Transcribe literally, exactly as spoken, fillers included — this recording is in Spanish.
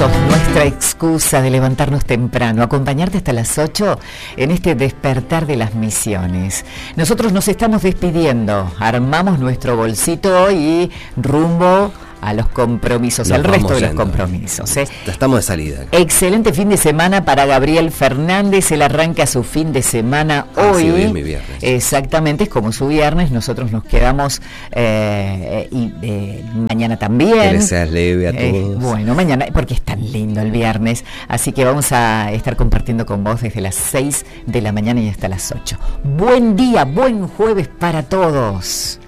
sos nuestra excusa de levantarnos temprano, acompañarte hasta las ocho en este despertar de las misiones. Nosotros nos estamos despidiendo, armamos nuestro bolsito y rumbo a los compromisos, Nos al resto de los yendo. compromisos. ¿eh? Estamos de salida. Excelente fin de semana para Gabriel Fernández. Él arranca su fin de semana Ah, hoy. sí, hoy es mi viernes. Exactamente, es como su viernes. Nosotros nos quedamos eh, y eh, mañana también. Que les seas leve a Eh, todos. bueno, mañana, porque es tan lindo el viernes. Así que vamos a estar compartiendo con vos desde las seis de la mañana y hasta las ocho. Buen día, buen jueves para todos.